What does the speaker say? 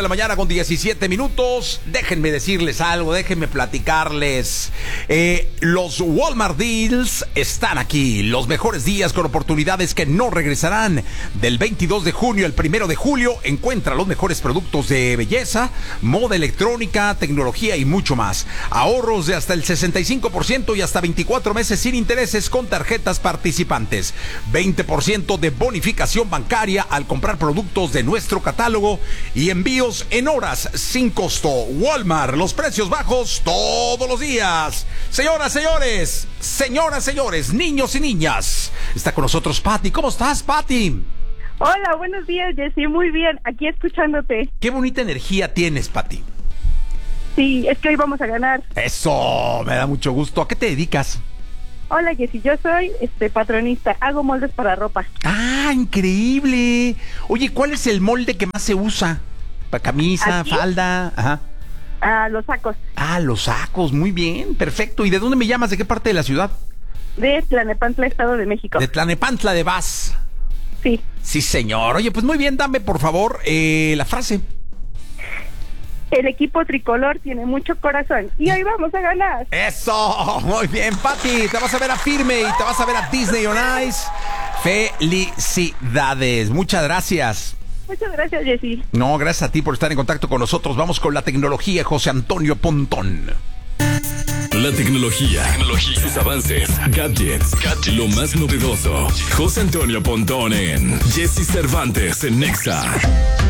De la mañana con 17 minutos. Déjenme decirles algo, déjenme platicarles. Los Walmart Deals están aquí. Los mejores días con oportunidades que no regresarán. Del 22 de junio al 1 de julio, encuentra los mejores productos de belleza, moda electrónica, tecnología y mucho más. Ahorros de hasta el 65% y hasta 24 meses sin intereses con tarjetas participantes. 20% de bonificación bancaria al comprar productos de nuestro catálogo y envíos en horas sin costo. Walmart, los precios bajos todos los días. Señoras, señores, niños y niñas, está con nosotros Pati. ¿Cómo estás, Pati? Hola, buenos días, Jessy. Muy bien, aquí escuchándote. Qué bonita energía tienes, Pati. Sí, es que hoy vamos a ganar. Eso, me da mucho gusto. ¿A qué te dedicas? Hola, Jessy, yo soy patronista, hago moldes para ropa. ¡Ah, increíble! Oye, ¿cuál es el molde que más se usa? ¿Para camisa, ¿Aquí? falda? Ajá. Los sacos. Ah, los sacos, muy bien, perfecto. ¿Y de dónde me llamas? ¿De qué parte de la ciudad? De Tlalnepantla, Estado de México. De Tlalnepantla de Vaz. Sí. Sí, señor. Oye, pues muy bien, dame por favor la frase. El equipo tricolor tiene mucho corazón y hoy vamos a ganar. ¡Eso! Muy bien, Pati. Te vas a ver a Firme y te vas a ver a Disney on Ice. Felicidades. Muchas gracias. Muchas gracias, Jessy. No, gracias a ti por estar en contacto con nosotros. Vamos con la tecnología, José Antonio Pontón. La tecnología, sus avances, gadgets, lo más novedoso. José Antonio Pontón en Jessy Cervantes en Nexa.